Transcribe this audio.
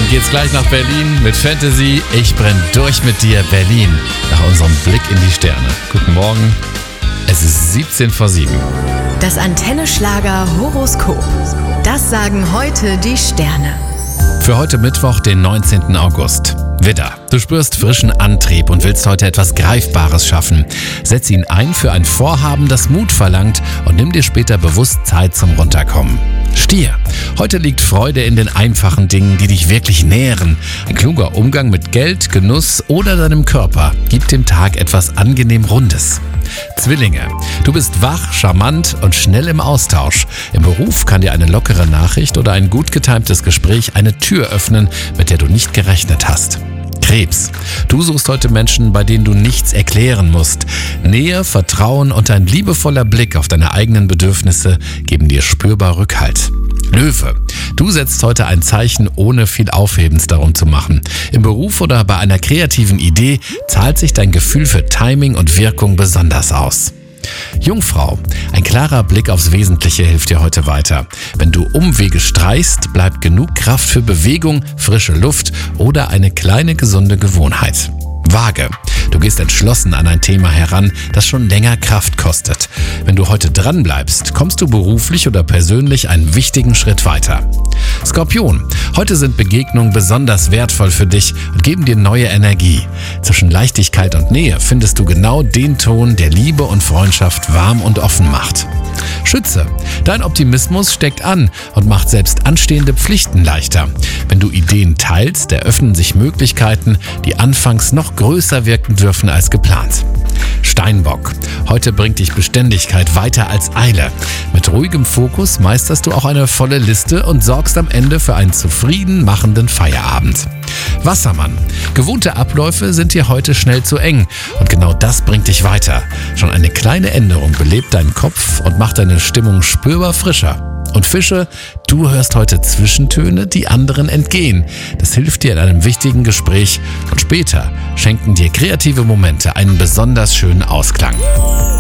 Dann geht's gleich nach Berlin mit Fantasy. Ich brenn durch mit dir, Berlin. Nach unserem Blick in die Sterne. Guten Morgen. Es ist 17 vor 7. Das Antenne-Schlager-Horoskop. Das sagen heute die Sterne. Für heute Mittwoch, den 19. August. Widder, du spürst frischen Antrieb und willst heute etwas Greifbares schaffen. Setz ihn ein für ein Vorhaben, das Mut verlangt, und nimm dir später bewusst Zeit zum Runterkommen. Stier, heute liegt Freude in den einfachen Dingen, die dich wirklich nähren. Ein kluger Umgang mit Geld, Genuss oder deinem Körper gibt dem Tag etwas angenehm Rundes. Zwillinge, du bist wach, charmant und schnell im Austausch. Im Beruf kann dir eine lockere Nachricht oder ein gut getimtes Gespräch eine Tür öffnen, mit der du nicht gerechnet hast. Krebs, du suchst heute Menschen, bei denen du nichts erklären musst. Nähe, Vertrauen und ein liebevoller Blick auf deine eigenen Bedürfnisse geben dir spürbar Rückhalt. Löwe, du setzt heute ein Zeichen, ohne viel Aufhebens darum zu machen. Im Beruf oder bei einer kreativen Idee zahlt sich dein Gefühl für Timing und Wirkung besonders aus. Jungfrau, ein klarer Blick aufs Wesentliche hilft dir heute weiter. Wenn du Umwege streichst, bleibt genug Kraft für Bewegung, frische Luft oder eine kleine gesunde Gewohnheit. Waage, du gehst entschlossen an ein Thema heran, das schon länger Kraft kostet. Wenn du heute dranbleibst, kommst du beruflich oder persönlich einen wichtigen Schritt weiter. Skorpion, heute sind Begegnungen besonders wertvoll für dich und geben dir neue Energie. Zwischen Leichtigkeit und Nähe findest du genau den Ton, der Liebe und Freundschaft warm und offen macht. Schütze, dein Optimismus steckt an und macht selbst anstehende Pflichten leichter. Wenn du Ideen teilst, eröffnen sich Möglichkeiten, die anfangs noch größer wirken dürfen als geplant. Steinbock, heute bringt dich Beständigkeit weiter als Eile. Mit ruhigem Fokus meisterst du auch eine volle Liste und sorgst am Ende für einen zufrieden machenden Feierabend. Wassermann, gewohnte Abläufe sind dir heute schnell zu eng und genau das bringt dich weiter. Schon eine kleine Änderung belebt deinen Kopf und macht deine Stimmung spürbar frischer. Und Fische, du hörst heute Zwischentöne, die anderen entgehen. Das hilft dir in einem wichtigen Gespräch und später schenken dir kreative Momente einen besonders schönen Ausklang.